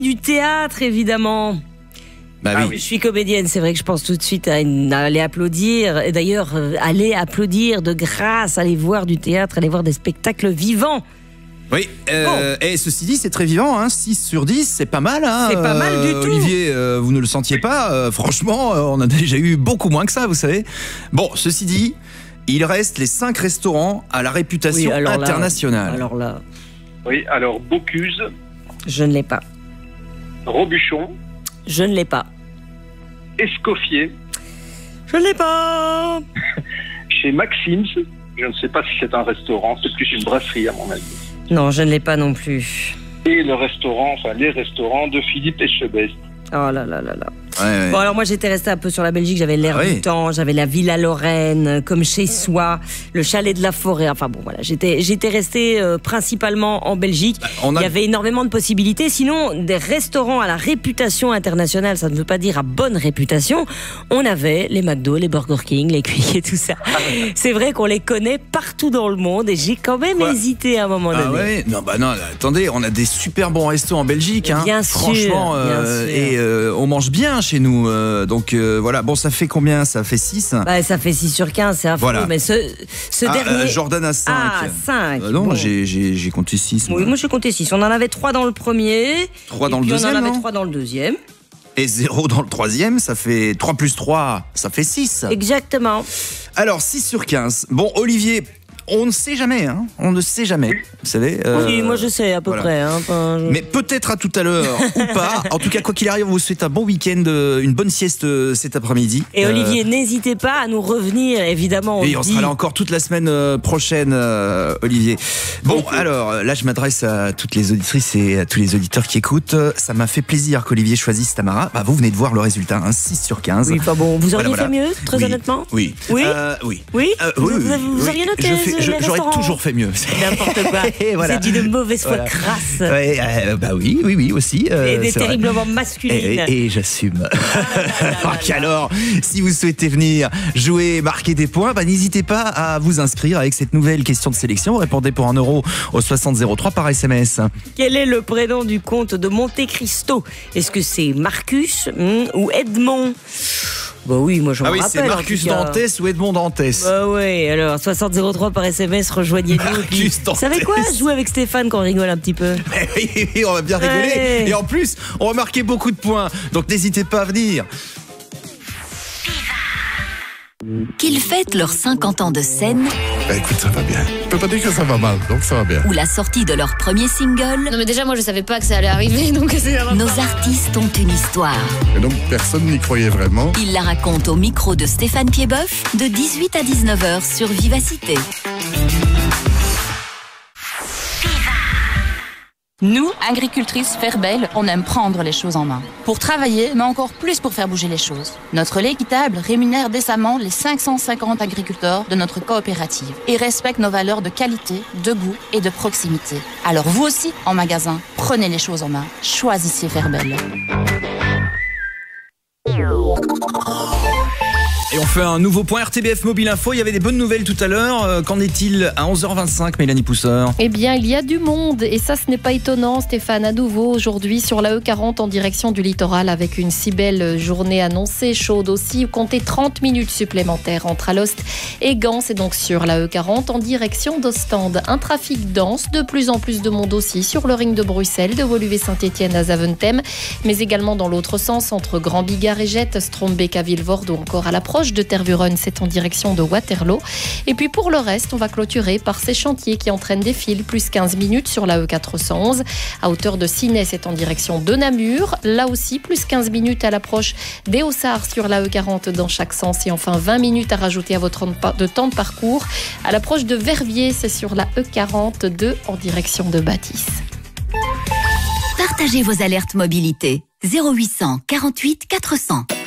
Du théâtre, évidemment. Bah oui. Je suis comédienne, c'est vrai que je pense tout de suite à aller applaudir. Et d'ailleurs, aller applaudir de grâce, aller voir du théâtre, aller voir des spectacles vivants. Oui, et ceci dit, c'est très vivant, hein, 6 sur 10, c'est pas mal. Hein, c'est pas mal du tout. Olivier, vous ne le sentiez pas, franchement, on a déjà eu beaucoup moins que ça, vous savez. Bon, ceci dit, il reste les 5 restaurants à la réputation internationale. Alors là... Oui, alors Bocuse. Je ne l'ai pas. Robuchon. Je ne l'ai pas. Escoffier. Je ne l'ai pas. Chez Maxim's. Je ne sais pas si c'est un restaurant, c'est plus une brasserie à mon avis. Non, je ne l'ai pas non plus. Et les restaurants de Philippe Etchebest. Oh là là là là. Ouais. Bon, alors moi j'étais restée un peu sur la Belgique, j'avais l'air du temps, j'avais la Villa Lorraine, comme chez soi, le chalet de la forêt, enfin bon voilà, j'étais restée principalement en Belgique. Il y avait énormément de possibilités, sinon des restaurants à la réputation internationale, ça ne veut pas dire à bonne réputation, on avait les McDo, les Burger King, les Quick et tout ça. C'est vrai qu'on les connaît partout dans le monde et j'ai quand même hésité à un moment donné. Ah ouais, non bah non, attendez, on a des super bons restos en Belgique, hein. Bien sûr, franchement, bien sûr. Et on mange bien chez nous, donc voilà. Bon, ça fait combien? Ça fait 6. Bah, ça fait 6 sur 15, c'est affreux. Voilà. Mais ce dernier... Jordan a 5. Ah, 5. Non, bon. j'ai compté 6. Oui, moi j'ai compté 6. On en avait 3 dans le premier. 3 dans le deuxième. On en avait non 3 dans le deuxième. Et 0 dans le troisième, ça fait 3 plus 3, ça fait 6. Exactement. Alors, 6 sur 15. Bon, Olivier, on ne sait jamais, hein. On ne sait jamais, vous savez. Oui, moi je sais à peu près. Hein, Mais peut-être à tout à l'heure ou pas. En tout cas, quoi qu'il arrive, on vous souhaite un bon week-end, une bonne sieste cet après-midi. Et Olivier, n'hésitez pas à nous revenir, évidemment. Et on sera là encore toute la semaine prochaine, Olivier. Bon, alors, là, je m'adresse à toutes les auditrices et à tous les auditeurs qui écoutent. Ça m'a fait plaisir qu'Olivier choisisse Tamara. Bah, vous venez de voir le résultat, hein, 6 sur 15. Oui, pas bon. Vous auriez fait mieux, très honnêtement? Oui. Oui. Oui. Oui. Vous auriez noté j'aurais toujours fait mieux. N'importe quoi. Voilà. C'est d'une mauvaise foi crasse. Ouais, bah oui, aussi. Et des terriblement masculines. Et j'assume. Alors, si vous souhaitez venir jouer, marquer des points, bah, n'hésitez pas à vous inscrire avec cette nouvelle question de sélection. Répondez pour 1 euro au 6003 par SMS. Quel est le prénom du comte de Monte Cristo? Est-ce que c'est Marcus ou Edmond? Bah oui, moi je me rappelle. Ah oui, c'est Marcus Dantès ou Edmond Dantès. Bah oui, alors 6003 par SMS, rejoignez-nous. Marcus Dantès. Vous savez quoi? Jouer avec Stéphane quand on rigole un petit peu. Oui, on va bien rigoler. Ouais. Et en plus, on va marquer beaucoup de points. Donc n'hésitez pas à venir. Qu'ils fêtent leurs 50 ans de scène. Bah écoute, ça va bien. Je peux pas dire que ça va mal, donc ça va bien. Ou la sortie de leur premier single. Non mais déjà moi je savais pas que ça allait arriver, donc c'est... Nos artistes ont une histoire. Et donc personne n'y croyait vraiment. Ils la racontent au micro de Stéphane Piedboeuf de 18 à 19h sur Vivacité. Nous, agricultrices Ferbel, on aime prendre les choses en main. Pour travailler, mais encore plus pour faire bouger les choses. Notre lait équitable rémunère décemment les 550 agriculteurs de notre coopérative et respecte nos valeurs de qualité, de goût et de proximité. Alors vous aussi, en magasin, prenez les choses en main. Choisissez Ferbel. Et on fait un nouveau point RTBF Mobile Info. Il y avait des bonnes nouvelles tout à l'heure. Qu'en est-il à 11h25, Mélanie Pousseur? Eh bien, il y a du monde. Et ça, ce n'est pas étonnant, Stéphane. À nouveau, aujourd'hui, sur la E40 en direction du littoral, avec une si belle journée annoncée, chaude aussi. Comptez 30 minutes supplémentaires entre Alost et Gand. C'est donc sur la E40 en direction d'Ostende. Un trafic dense, de plus en plus de monde aussi sur le ring de Bruxelles, de Woluwe-Saint-Étienne à Zaventem, mais également dans l'autre sens, entre Grand-Bigard et Jette, Strombeek à Vilvoorde ou encore à l'approche de Tervuren, c'est en direction de Waterloo. Et puis pour le reste, on va clôturer par ces chantiers qui entraînent des files, plus 15 minutes sur la E411. À hauteur de Ciney, c'est en direction de Namur. Là aussi, plus 15 minutes à l'approche des Haussards sur la E40 dans chaque sens. Et enfin, 20 minutes à rajouter à votre temps de parcours. À l'approche de Verviers, c'est sur la E42 en direction de Bâtisse. Partagez vos alertes mobilité. 0800 48 400.